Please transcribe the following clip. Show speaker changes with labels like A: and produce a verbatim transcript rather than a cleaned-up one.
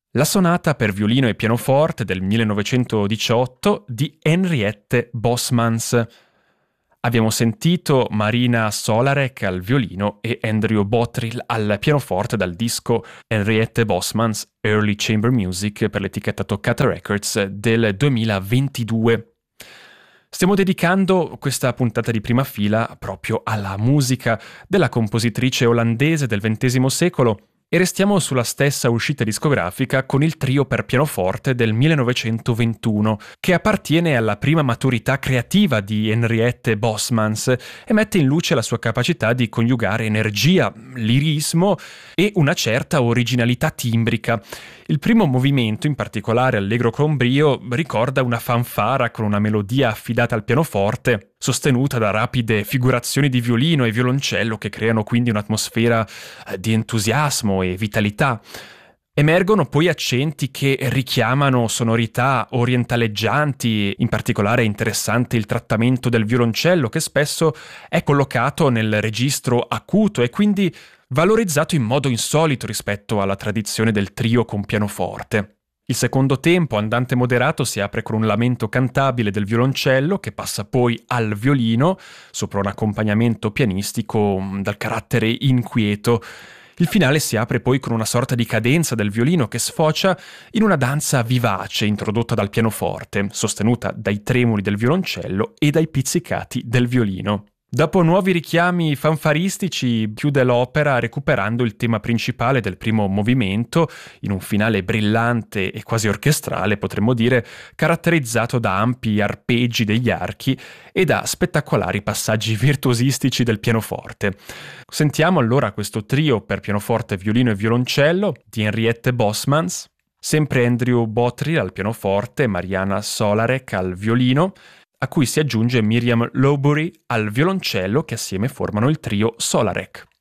A: La sonata per violino e pianoforte del millenovecentodiciotto di Henriette Bosmans. Abbiamo sentito Marina Solarek al violino e Andrew Bottrill al pianoforte dal disco Henriette Bosmans Early Chamber Music per l'etichetta Toccata Records del duemilaventidue. Stiamo dedicando questa puntata di prima fila proprio alla musica della compositrice olandese del ventesimo secolo e restiamo sulla stessa uscita discografica con il trio per pianoforte del millenovecentoventuno, che appartiene alla prima maturità creativa di Henriette Bosmans e mette in luce la sua capacità di coniugare energia, lirismo e una certa originalità timbrica. Il primo movimento, in particolare allegro con brio, ricorda una fanfara con una melodia affidata al pianoforte, sostenuta da rapide figurazioni di violino e violoncello che creano quindi un'atmosfera di entusiasmo e vitalità. Emergono poi accenti che richiamano sonorità orientaleggianti, in particolare è interessante il trattamento del violoncello che spesso è collocato nel registro acuto e quindi valorizzato in modo insolito rispetto alla tradizione del trio con pianoforte. Il secondo tempo, andante moderato, si apre con un lamento cantabile del violoncello che passa poi al violino, sopra un accompagnamento pianistico dal carattere inquieto. Il finale si apre poi con una sorta di cadenza del violino che sfocia in una danza vivace introdotta dal pianoforte, sostenuta dai tremoli del violoncello e dai pizzicati del violino. Dopo nuovi richiami fanfaristici, chiude l'opera recuperando il tema principale del primo movimento, in un finale brillante e quasi orchestrale, potremmo dire, caratterizzato da ampi arpeggi degli archi e da spettacolari passaggi virtuosistici del pianoforte. Sentiamo allora questo trio per pianoforte, violino e violoncello di Henriette Bosmans, sempre Andrew Bottrill al pianoforte, Mariana Solarek al violino, a cui si aggiunge Miriam Lowbury al violoncello, che assieme formano il trio Solarek.